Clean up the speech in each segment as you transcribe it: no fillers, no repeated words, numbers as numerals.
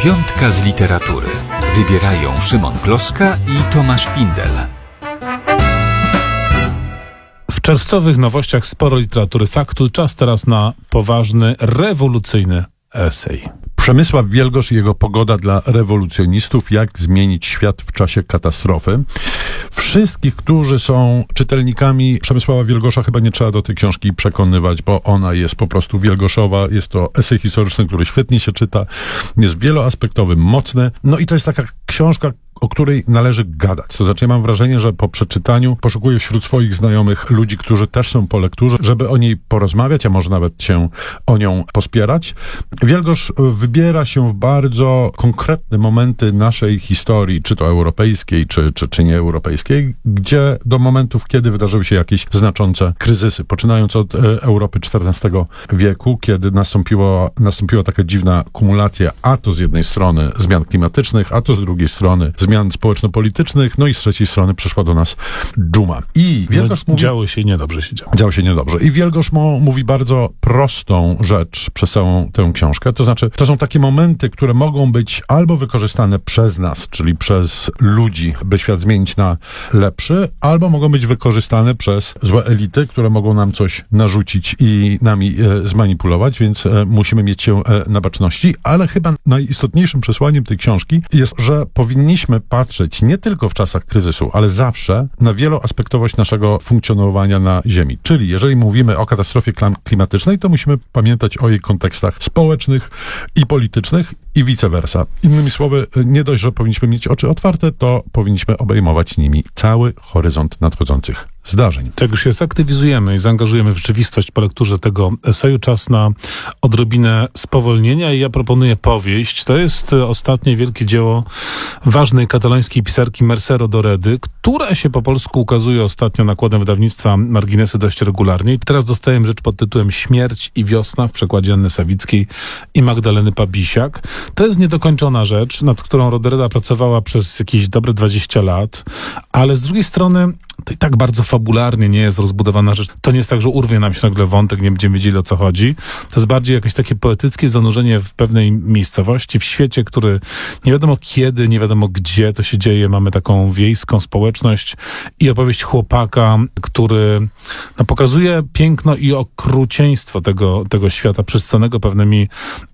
Piątka z literatury. Wybierają Szymon Gloszka i Tomasz Pindel. W czerwcowych nowościach sporo literatury faktu. Czas teraz na poważny, rewolucyjny esej. Przemysław Wielgosz i jego pogoda dla rewolucjonistów. Jak zmienić świat w czasie katastrofy. Wszystkich, którzy są czytelnikami Przemysława Wielgosza, chyba nie trzeba do tej książki przekonywać, bo ona jest po prostu wielgoszowa. Jest to esej historyczny, który świetnie się czyta. Jest wieloaspektowy, mocny. No i to jest taka książka, o której należy gadać. To znaczy, ja mam wrażenie, że po przeczytaniu poszukuję wśród swoich znajomych ludzi, którzy też są po lekturze, żeby o niej porozmawiać, a może nawet się o nią pospierać. Wielgosz wybiera się w bardzo konkretne momenty naszej historii, czy to europejskiej, czy nieeuropejskiej, gdzie do momentów, kiedy wydarzyły się jakieś znaczące kryzysy. Poczynając od Europy XIV wieku, kiedy nastąpiła taka dziwna kumulacja, a to z jednej strony zmian klimatycznych, a to z drugiej strony zmian społeczno-politycznych, no i z trzeciej strony przyszła do nas dżuma. I Wielgosz mówi... Działo się niedobrze. Działo się niedobrze. I Wielgosz mówi bardzo prostą rzecz przez całą tę książkę. To znaczy, to są takie momenty, które mogą być albo wykorzystane przez nas, czyli przez ludzi, by świat zmienić na lepszy, albo mogą być wykorzystane przez złe elity, które mogą nam coś narzucić i nami zmanipulować, więc musimy mieć się na baczności. Ale chyba najistotniejszym przesłaniem tej książki jest, że powinniśmy patrzeć nie tylko w czasach kryzysu, ale zawsze na wieloaspektowość naszego funkcjonowania na Ziemi. Czyli jeżeli mówimy o katastrofie klimatycznej, to musimy pamiętać o jej kontekstach społecznych i politycznych i vice versa. Innymi słowy, nie dość, że powinniśmy mieć oczy otwarte, to powinniśmy obejmować nimi cały horyzont nadchodzących zdarzeń. Tak już się zaktywizujemy i zaangażujemy w rzeczywistość po lekturze tego eseju. Czas na odrobinę spowolnienia i ja proponuję powieść. To jest ostatnie wielkie dzieło ważnej katalońskiej pisarki Mercero Doredy, która się po polsku ukazuje ostatnio nakładem wydawnictwa Marginesy dość regularnie. I teraz dostałem rzecz pod tytułem Śmierć i wiosna w przekładzie Anny Sawickiej i Magdaleny Pabisiak. To jest niedokończona rzecz, nad którą Doreda pracowała przez jakieś dobre 20 lat, ale z drugiej strony to i tak bardzo fabularnie nie jest rozbudowana rzecz. To nie jest tak, że urwie nam się nagle wątek, nie będziemy wiedzieli, o co chodzi. To jest bardziej jakieś takie poetyckie zanurzenie w pewnej miejscowości, w świecie, który nie wiadomo kiedy, nie wiadomo gdzie to się dzieje. Mamy taką wiejską społeczność i opowieść chłopaka, który pokazuje piękno i okrucieństwo tego świata, przysconego pewnymi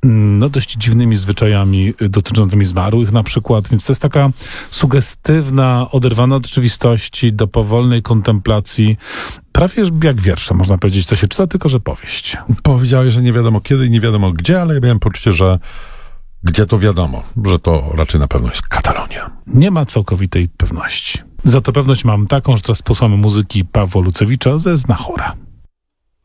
dość dziwnymi zwyczajami dotyczącymi zmarłych na przykład. Więc to jest taka sugestywna, oderwana od rzeczywistości, do powolnej kontemplacji. Prawie jak wiersze, można powiedzieć. To się czyta, tylko że powieść. Powiedziałeś, że nie wiadomo kiedy i nie wiadomo gdzie, ale ja miałem poczucie, że gdzie to wiadomo, że to raczej na pewno jest Katalonia. Nie ma całkowitej pewności. Za to pewność mam taką, że teraz posłuchamy muzyki Pawła Lucewicza ze Znachora.